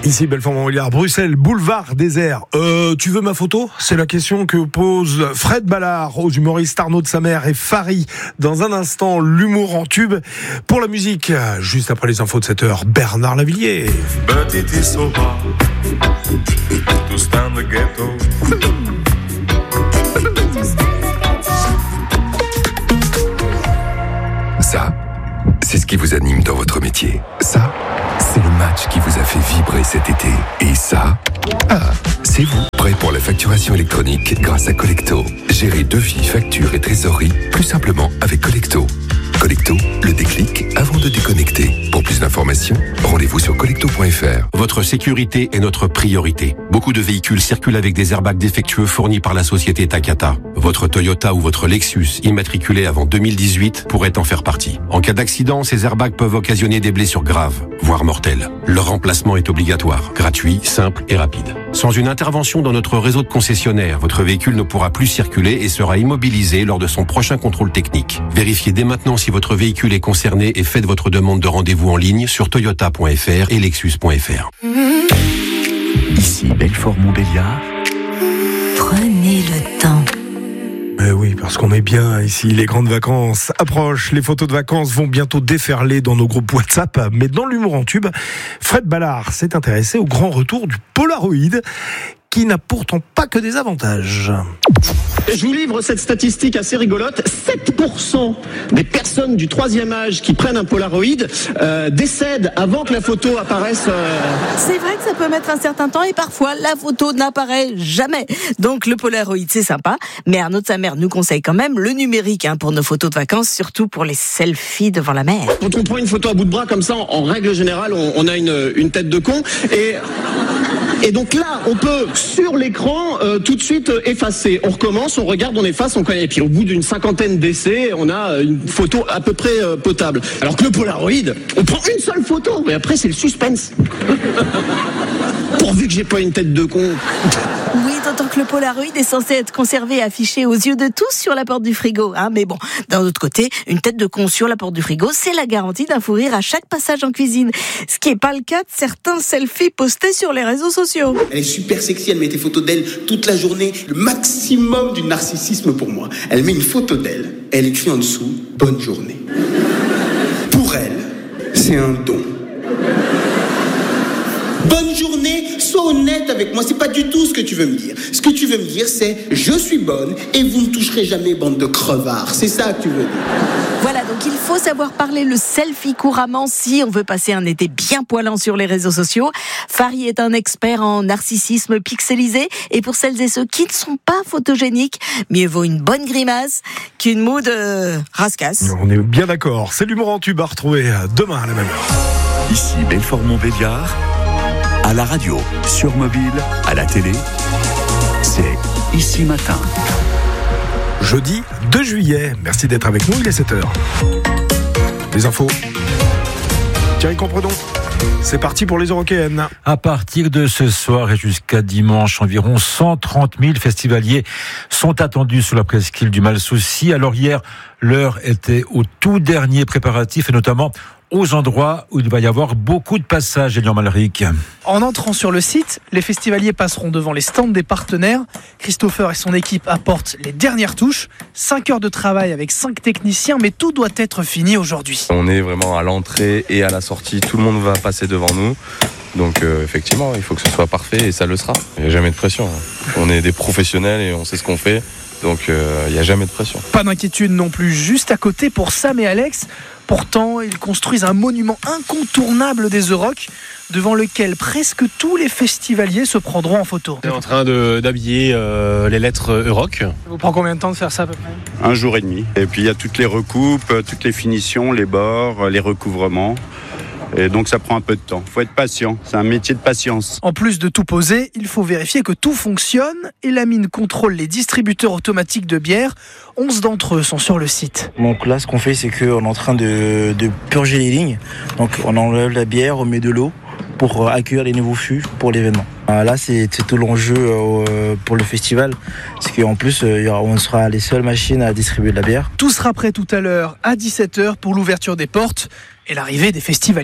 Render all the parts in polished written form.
Ici, Belfort-Montbéliard, Bruxelles, boulevard désert. Tu veux ma photo ? C'est la question que pose Fred Ballard aux humoristes Arnaud de Samer et Fari. Dans un instant, l'humour en tube. Pour la musique, juste après les infos de 7h, Bernard Lavilliers. But it is so hard to stand the ghetto. Ça, c'est ce qui vous anime dans votre métier. Ça, c'est le match qui vous a fait vibrer cet été. Et ça, c'est vous. Prêt pour la facturation électronique grâce à Collecto. Gérez devis, factures et trésorerie plus simplement avec Collecto. Collecto, le déclic avant de déconnecter. Pour plus d'informations, rendez-vous sur collecto.fr. Votre sécurité est notre priorité. Beaucoup de véhicules circulent avec des airbags défectueux fournis par la société Takata. Votre Toyota ou votre Lexus, immatriculé avant 2018, pourrait en faire partie. En cas d'accident, ces airbags peuvent occasionner des blessures graves, voire mortelles. Leur remplacement est obligatoire, gratuit, simple et rapide. Sans une intervention dans notre réseau de concessionnaires, votre véhicule ne pourra plus circuler et sera immobilisé lors de son prochain contrôle technique. Vérifiez dès maintenant si votre véhicule est concerné et faites votre demande de rendez-vous en ligne sur toyota.fr et lexus.fr. Ici Belfort-Montbéliard. Prenez le temps. Oui, parce qu'on est bien ici, les grandes vacances approchent, les photos de vacances vont bientôt déferler dans nos groupes WhatsApp, mais dans l'humour en tube, Fred Ballard s'est intéressé au grand retour du Polaroid, qui n'a pourtant pas que des avantages. Je vous livre cette statistique assez rigolote. 7% des personnes du 3e âge qui prennent un Polaroid décèdent avant que la photo apparaisse. C'est vrai que ça peut mettre un certain temps et parfois la photo n'apparaît jamais. Donc le Polaroid c'est sympa, mais Arnaud de Samer nous conseille quand même le numérique pour nos photos de vacances, surtout pour les selfies devant la mer. Quand on prend une photo à bout de bras comme ça, en règle générale, on a une tête de con et donc là, on peut, sur l'écran, tout de suite effacer. On recommence, on regarde, on efface, on connaît. Et puis au bout d'une 50aine d'essais, on a une photo à peu près potable. Alors que le Polaroid, on prend une seule photo, mais après c'est le suspense. Pourvu que j'ai pas une tête de con. Oui, d'autant que le Polaroid est censé être conservé et affiché aux yeux de tous sur la porte du frigo. Mais bon, d'un autre côté, une tête de con sur la porte du frigo, c'est la garantie d'un fou rire à chaque passage en cuisine. Ce qui n'est pas le cas de certains selfies postés sur les réseaux sociaux. Elle est super sexy, elle met des photos d'elle toute la journée. Le maximum du narcissisme pour moi. Elle met une photo d'elle, elle écrit en dessous « Bonne journée ». Pour elle, c'est un don. Bonne journée, sois honnête avec moi, c'est pas du tout ce que tu veux me dire. Ce que tu veux me dire, c'est je suis bonne et vous ne toucherez jamais, bande de crevards. C'est ça que tu veux dire. Voilà, donc il faut savoir parler le selfie couramment si on veut passer un été bien poilant sur les réseaux sociaux. Fari est un expert en narcissisme pixelisé et pour celles et ceux qui ne sont pas photogéniques, mieux vaut une bonne grimace qu'une moue de rascasse. On est bien d'accord, c'est l'humour en tube à retrouver demain à la même heure. Ici Belfort-Montbéliard. À la radio, sur mobile, à la télé, c'est Ici Matin. Jeudi 2 juillet, merci d'être avec nous, il est 7h. Les infos. Thierry Compredon. C'est parti pour les Eurockéennes. À partir de ce soir et jusqu'à dimanche, environ 130 000 festivaliers sont attendus sur la presqu'île du Malsouci. Alors hier, l'heure était au tout dernier préparatif et notamment aux endroits où il va y avoir beaucoup de passages, Elian Malric. En entrant sur le site, les festivaliers passeront devant les stands des partenaires. Christopher et son équipe apportent les dernières touches. 5 heures de travail avec 5 techniciens, mais tout doit être fini aujourd'hui. On est vraiment à l'entrée et à la sortie. Tout le monde va passer devant nous. Donc effectivement, il faut que ce soit parfait et ça le sera. Il n'y a jamais de pression. On est des professionnels et on sait ce qu'on fait. Donc il n'y a jamais de pression. Pas d'inquiétude non plus, juste à côté pour Sam et Alex. Pourtant, ils construisent un monument incontournable des Euroc, devant lequel presque tous les festivaliers se prendront en photo. On est en train d'habiller les lettres Euroc. Ça vous prend combien de temps de faire ça à peu près ? 1 jour et demi. Et puis il y a toutes les recoupes, toutes les finitions, les bords, les recouvrements. Et donc ça prend un peu de temps. Il faut être patient, c'est un métier de patience. En plus de tout poser, il faut vérifier que tout fonctionne et la mine contrôle les distributeurs automatiques de bière. 11 d'entre eux sont sur le site. Donc là, ce qu'on fait, c'est qu'on est en train de purger les lignes. Donc on enlève la bière, on met de l'eau pour accueillir les nouveaux fûts pour l'événement. Là, c'est tout l'enjeu pour le festival, parce qu'en plus, on sera les seules machines à distribuer de la bière. Tout sera prêt tout à l'heure à 17h pour l'ouverture des portes et l'arrivée des festivaliers.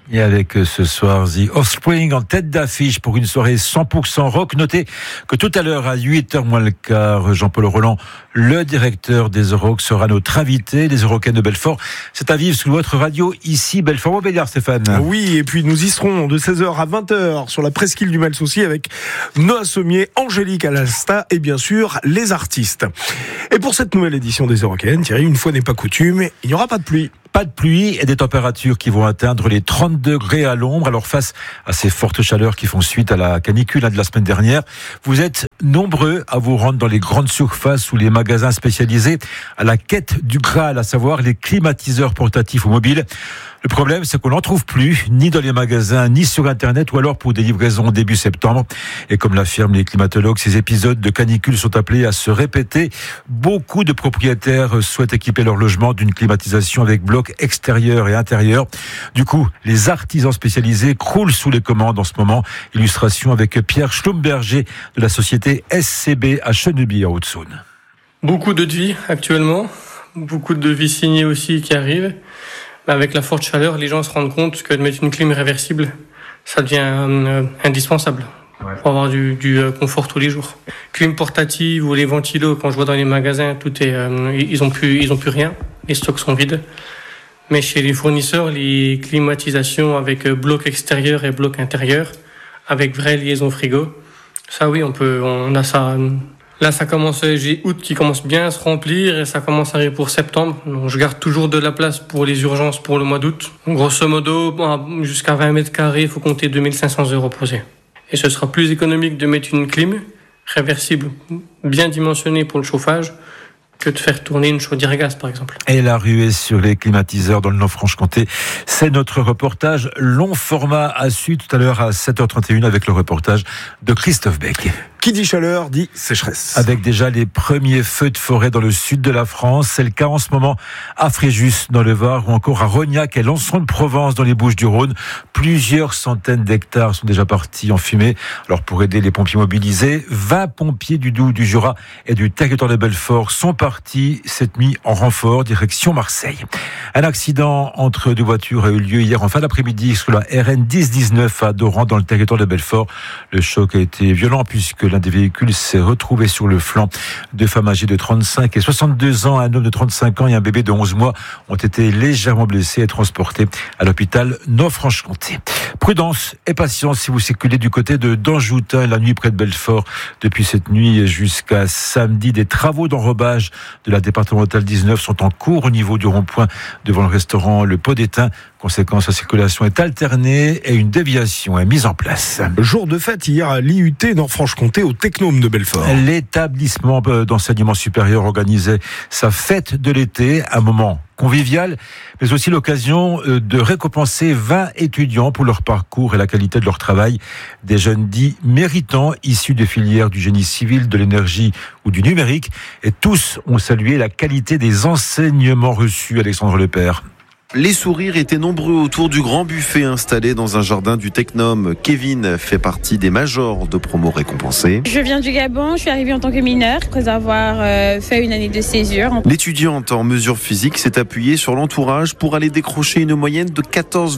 Et avec ce soir, The Offspring en tête d'affiche pour une soirée 100% rock. Notez que tout à l'heure, à 8h moins le quart, Jean-Paul Roland, le directeur des Eurocs, sera notre invité, les Eurocaines de Belfort. C'est à vivre sous votre radio, ici, Belfort-Montbéliard, Stéphane. Oui, et puis nous y serons de 16h à 20h sur la presqu'île du Mal-Souci avec Noah Sommier, Angélique Alasta et bien sûr, les artistes. Et pour cette nouvelle édition des Eurocaines, Thierry, une fois n'est pas coutume, il n'y aura pas de pluie. Pas de pluie et des températures qui vont atteindre les 30 degrés à l'ombre. Alors face à ces fortes chaleurs qui font suite à la canicule de la semaine dernière, vous êtes nombreux à vous rendre dans les grandes surfaces ou les magasins spécialisés à la quête du Graal, à savoir les climatiseurs portatifs ou mobiles. Le problème, c'est qu'on n'en trouve plus, ni dans les magasins, ni sur Internet, ou alors pour des livraisons début septembre. Et comme l'affirment les climatologues, ces épisodes de canicule sont appelés à se répéter. Beaucoup de propriétaires souhaitent équiper leur logement d'une climatisation avec bloc extérieur et intérieur. Du coup, les artisans spécialisés croulent sous les commandes en ce moment. Illustration avec Pierre Schlumberger de la société SCB à Cheneby en Haute-Saône. Beaucoup de devis actuellement, beaucoup de devis signés aussi qui arrivent. Avec la forte chaleur, les gens se rendent compte que de mettre une clim réversible, ça devient indispensable pour avoir du confort tous les jours. Clim portative ou les ventilos, quand je vois dans les magasins, tout est, ils ont plus rien, les stocks sont vides. Mais chez les fournisseurs, les climatisations avec bloc extérieur et bloc intérieur, avec vraie liaison frigo, ça oui, on a ça. Là, ça commence, j'ai août qui commence bien à se remplir et ça commence à arriver pour septembre. Donc, je garde toujours de la place pour les urgences pour le mois d'août. Grosso modo, jusqu'à 20 mètres carrés, il faut compter 2500 € posés. Et ce sera plus économique de mettre une clim réversible, bien dimensionnée pour le chauffage, que de faire tourner une chaudière à gaz, par exemple. Et la ruée sur les climatiseurs dans le Nord-Franche-Comté, c'est notre reportage long format à suivre tout à l'heure à 7h31 avec le reportage de Christophe Beck. Qui dit chaleur dit sécheresse. Avec déjà les premiers feux de forêt dans le sud de la France. C'est le cas en ce moment à Fréjus dans le Var ou encore à Rognac et Lançon-de-Provence dans les Bouches-du-Rhône. Plusieurs centaines d'hectares sont déjà partis en fumée. Alors pour aider les pompiers mobilisés, 20 pompiers du Doubs, du Jura et du territoire de Belfort sont partis cette nuit en renfort direction Marseille. Un accident entre deux voitures a eu lieu hier en fin d'après-midi sur la RN 1019 à Doran dans le territoire de Belfort. Le choc a été violent puisque l'un des véhicules s'est retrouvé sur le flanc. Deux femmes âgées de 35 et 62 ans, un homme de 35 ans et un bébé de 11 mois ont été légèrement blessés et transportés à l'hôpital Nord-Franche-Comté. Prudence et patience si vous circulez du côté de Danjoutin la nuit près de Belfort. Depuis cette nuit jusqu'à samedi, des travaux d'enrobage de la départementale 19 sont en cours au niveau du rond-point devant le restaurant Le Pot d'Étain. Conséquence, la circulation est alternée et une déviation est mise en place. Jour de fête hier à l'IUT Nord-Franche-Comté au Technome de Belfort. L'établissement d'enseignement supérieur organisait sa fête de l'été, un moment convivial, mais aussi l'occasion de récompenser 20 étudiants pour leur parcours et la qualité de leur travail. Des jeunes dits méritants, issus des filières du génie civil, de l'énergie ou du numérique. Et tous ont salué la qualité des enseignements reçus. Alexandre Lepère. Les sourires étaient nombreux autour du grand buffet installé dans un jardin du Technome. Kevin fait partie des majors de promo récompensés. Je viens du Gabon, je suis arrivée en tant que mineure après avoir fait une année de césure. L'étudiante en mesures physiques s'est appuyée sur l'entourage pour aller décrocher une moyenne de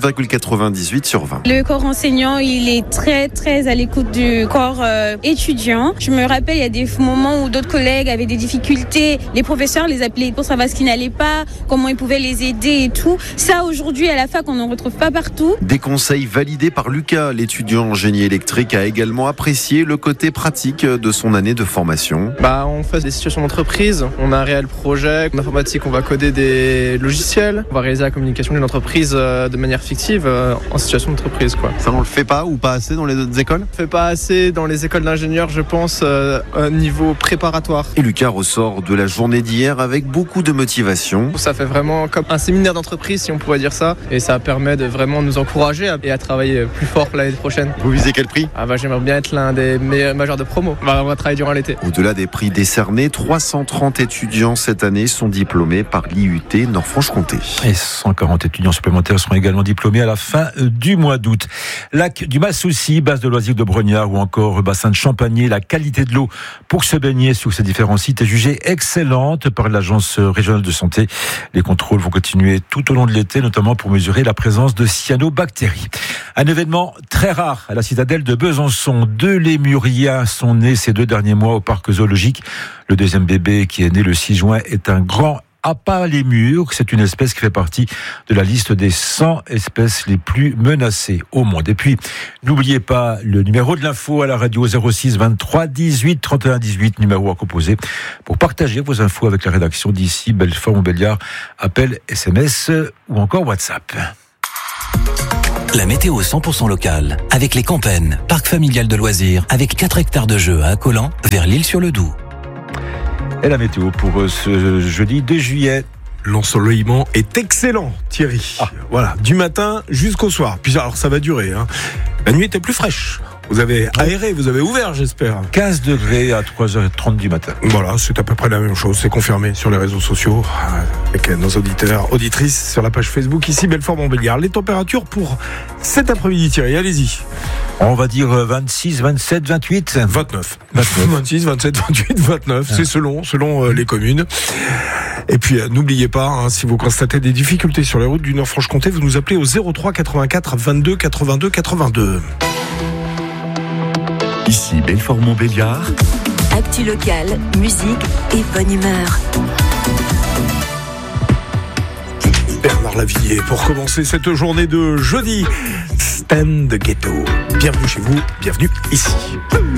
14,98 sur 20. Le corps enseignant, il est très à l'écoute du corps étudiant. Je me rappelle, il y a des moments où d'autres collègues avaient des difficultés. Les professeurs les appelaient pour savoir ce qui n'allait pas, comment ils pouvaient les aider et tout. Ça, aujourd'hui, à la fac, on n'en retrouve pas partout. Des conseils validés par Lucas, l'étudiant en génie électrique, a également apprécié le côté pratique de son année de formation. On fait des situations d'entreprise, on a un réel projet. En informatique, on va coder des logiciels, on va réaliser la communication d'une entreprise de manière fictive en situation d'entreprise. Ça, on le fait pas ou pas assez dans les autres écoles ? On fait pas assez dans les écoles d'ingénieurs, je pense, à niveau préparatoire. Et Lucas ressort de la journée d'hier avec beaucoup de motivation. Ça fait vraiment comme un séminaire d'entreprise, si on pourrait dire ça, et ça permet de vraiment nous encourager et à travailler plus fort pour l'année prochaine. Vous visez quel prix ? J'aimerais bien être l'un des meilleurs majors de promo. On va travailler durant l'été. Au-delà des prix décernés, 330 étudiants cette année sont diplômés par l'IUT Nord-Franche-Comté. Et 140 étudiants supplémentaires seront également diplômés à la fin du mois d'août. Lac du Mal-Souci, base de loisirs de Brognard ou encore bassin de Champagné, la qualité de l'eau pour se baigner sur ces différents sites est jugée excellente par l'Agence régionale de santé. Les contrôles vont continuer tout au long long de l'été, notamment pour mesurer la présence de cyanobactéries. Un événement très rare à la citadelle de Besançon. 2 lémuriens sont nés ces 2 derniers mois au parc zoologique. Le deuxième bébé, qui est né le 6 juin, est un grand Apalémur. C'est une espèce qui fait partie de la liste des 100 espèces les plus menacées au monde. Et puis, n'oubliez pas le numéro de l'info à la radio 06 23 18 31 18, numéro à composer pour partager vos infos avec la rédaction d'ici, Belfort-Montbéliard, appel, SMS ou encore WhatsApp. La météo 100% locale, avec les Campennes, parc familial de loisirs, avec 4 hectares de jeux à Accolant, vers l'Île-sur-le-Doubs. Et la météo pour ce jeudi 2 juillet. L'ensoleillement est excellent, Thierry. Voilà, du matin jusqu'au soir. Puis alors ça va durer. La nuit était plus fraîche. Vous avez aéré, vous avez ouvert, j'espère. 15 degrés à 3h30 du matin. Voilà, c'est à peu près la même chose. C'est confirmé sur les réseaux sociaux avec nos auditeurs, auditrices sur la page Facebook ici, Belfort-Montbéliard. Les températures pour cet après-midi, Thierry, allez-y. On va dire 26, 27, 28. 29. 26, 27, 28, 29. C'est selon les communes. Et puis, n'oubliez pas, si vous constatez des difficultés sur les routes du Nord-Franche-Comté, vous nous appelez au 03 84 22 82 82. Ici Belfort-Montbéliard. Actu locale, musique et bonne humeur. Bernard Lavilliers pour commencer cette journée de jeudi. Stand the Ghetto. Bienvenue chez vous, bienvenue ici.